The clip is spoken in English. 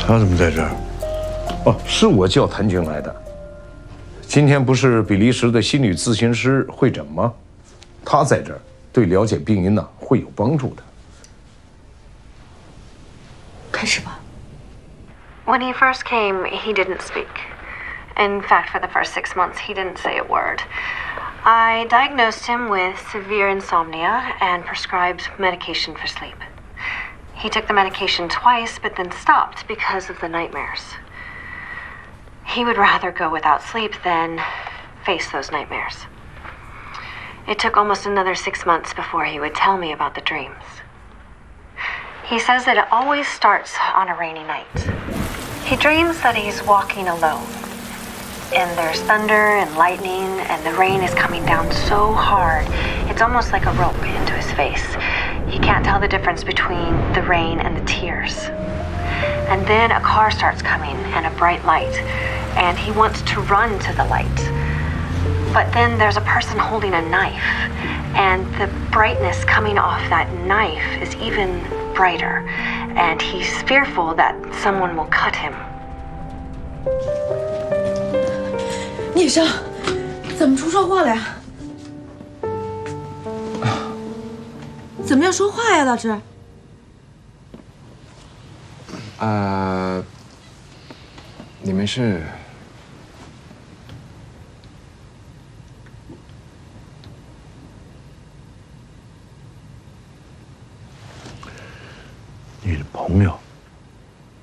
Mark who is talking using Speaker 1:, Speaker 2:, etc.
Speaker 1: 他怎么在这儿？
Speaker 2: 哦，是我叫谭军来的。今天不是比利时的心理咨询师会诊吗？他在这儿，对了解病因呢会有帮助的。
Speaker 3: 开始吧。
Speaker 4: When he first came, he didn't speak. In fact, for the first 6 months, he didn't say a word. I diagnosed him with severe insomnia and prescribed medication for sleep. He took the medication twice, but then stopped because of the nightmares. He would rather go without sleep than face those nightmares. It took almost another 6 months before he would tell me about the dreams. He says that it always starts on a rainy night. He dreams that he's walking alone, and there's thunder and lightning, and the rain is coming down so hard, it's almost like a rope into his face. He can't tell the difference between the rain and the tears. And then a car starts coming and a bright light, and he wants to run to the light. But then there's a person holding a knife, and the brightness coming off that knife is even brighter, and he's fearful that someone will cut him.
Speaker 3: 聂生，怎么出车祸了呀？怎么要说话呀，大志？
Speaker 5: 你没事